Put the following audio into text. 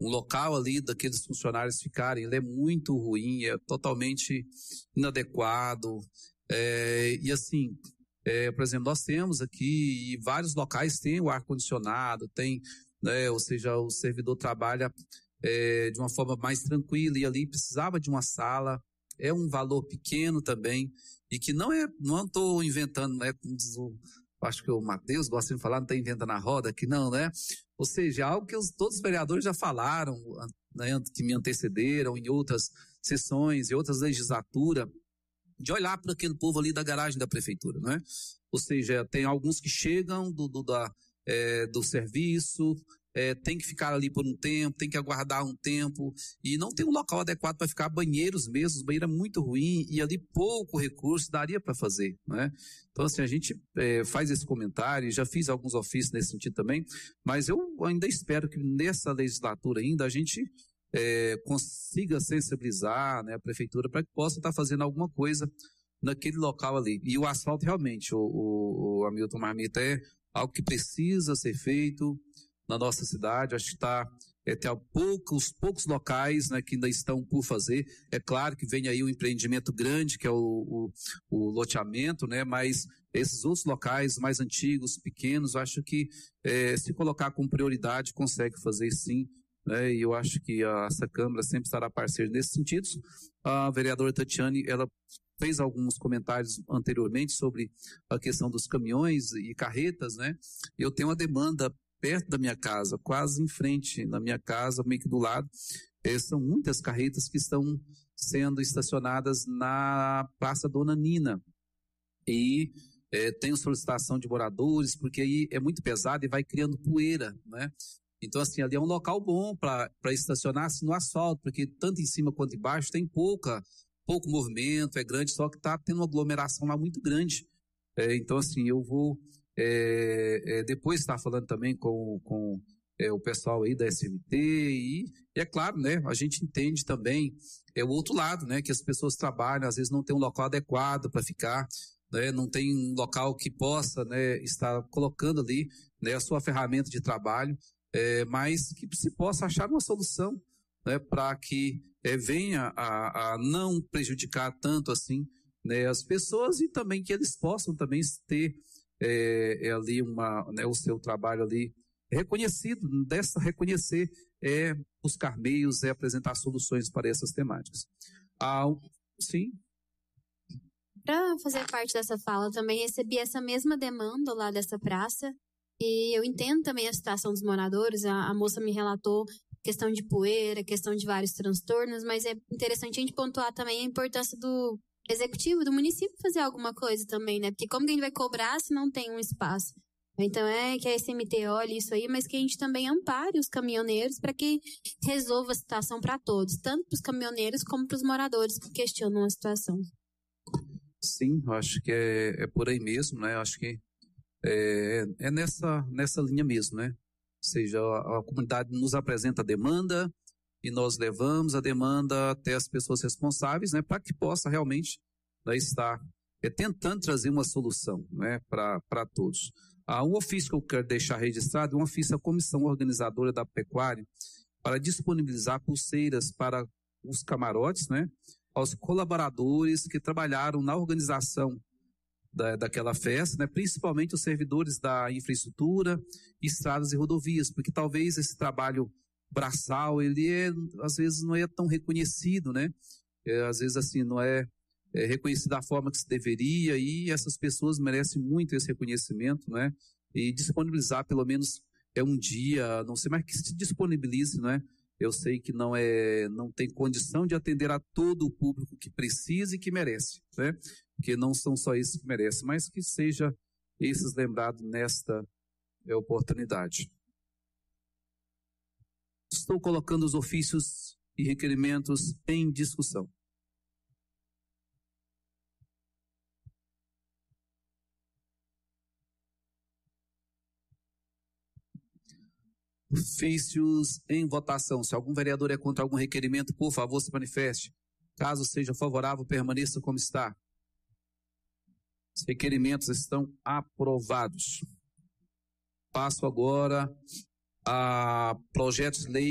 um local ali daqueles funcionários ficarem, ele é muito ruim, é totalmente inadequado, e assim, por exemplo, nós temos aqui, e vários locais têm o ar-condicionado, tem, né, ou seja, o servidor trabalha de uma forma mais tranquila, e ali precisava de uma sala, é um valor pequeno também, e que não estou inventando, né, como diz acho que o Matheus gosta de falar, não está inventando a roda aqui não, né? Ou seja, algo que todos os vereadores já falaram, né, que me antecederam em outras sessões, em outras legislaturas, de olhar para aquele povo ali da garagem da prefeitura, né? Ou seja, tem alguns que chegam do serviço, tem que ficar ali por um tempo, tem que aguardar um tempo, e não tem um local adequado para ficar, banheiros mesmo, os banheiros é muito ruim, e ali pouco recurso daria para fazer, né? Então assim, a gente faz esse comentário, já fiz alguns ofícios nesse sentido também, mas eu ainda espero que nessa legislatura ainda a gente consiga sensibilizar, né, a prefeitura para que possa estar fazendo alguma coisa naquele local ali. E o asfalto realmente, o Hamilton Marmita, é algo que precisa ser feito na nossa cidade. Acho que tem poucos locais, né, que ainda estão por fazer. É claro que vem aí um empreendimento grande, que é o loteamento, né, mas esses outros locais mais antigos, pequenos, acho que se colocar como prioridade, consegue fazer sim, né, e eu acho que essa Câmara sempre estará parceira nesse sentido. A vereadora Tatiane, ela fez alguns comentários anteriormente sobre a questão dos caminhões e carretas, né? Eu tenho uma demanda perto da minha casa, quase em frente da minha casa, meio que do lado, são muitas carretas que estão sendo estacionadas na Praça Dona Nina, e tem solicitação de moradores, porque aí é muito pesado e vai criando poeira, né? Então assim, ali é um local bom para estacionar assim, no asfalto, porque tanto em cima quanto embaixo tem pouco movimento, é grande, só que está tendo uma aglomeração lá muito grande. Então assim, eu vou depois estar falando também com o pessoal aí da SMT, e é claro, né, a gente entende também o outro lado, né, que as pessoas trabalham, às vezes não tem um local adequado para ficar, né, não tem um local que possa, né, estar colocando ali, né, a sua ferramenta de trabalho, mas que se possa achar uma solução, né, para que venha a não prejudicar tanto assim, né, as pessoas, e também que eles possam também ter ali né, o seu trabalho ali reconhecido, reconhecer, buscar meios, apresentar soluções para essas temáticas. Sim. Para fazer parte dessa fala, também recebi essa mesma demanda lá dessa praça, e eu entendo também a situação dos moradores. A moça me relatou questão de poeira, questão de vários transtornos, mas é interessante a gente pontuar também a importância do executivo, do município, fazer alguma coisa também, né? Porque como que a gente vai cobrar se não tem um espaço? Então que a SMT olhe isso aí, mas que a gente também ampare os caminhoneiros para que resolva a situação para todos, tanto para os caminhoneiros como para os moradores que questionam a situação. Sim, eu acho que é por aí mesmo, né? Eu acho que é nessa linha mesmo, né? Ou seja, a comunidade nos apresenta a demanda e nós levamos a demanda até as pessoas responsáveis, né, para que possa realmente, né, estar tentando trazer uma solução, né, para todos. Um ofício que eu quero deixar registrado é um ofício à comissão organizadora da pecuária para disponibilizar pulseiras para os camarotes, né, aos colaboradores que trabalharam na organização daquela festa, né, principalmente os servidores da infraestrutura, estradas e rodovias, porque talvez esse trabalho braçal, ele às vezes não é tão reconhecido, né, às vezes assim, não é reconhecido da forma que se deveria, e essas pessoas merecem muito esse reconhecimento, né, e disponibilizar pelo menos um dia, não sei, mas que se disponibilize, né. Eu sei que não tem condição de atender a todo o público que precisa e que merece, né? Porque não são só esses que merecem, mas que seja esses lembrados nesta oportunidade. Estou colocando os ofícios e requerimentos em discussão. Ofícios em votação. Se algum vereador é contra algum requerimento, por favor, se manifeste. Caso seja favorável, permaneça como está. Os requerimentos estão aprovados. Passo agora a projetos de lei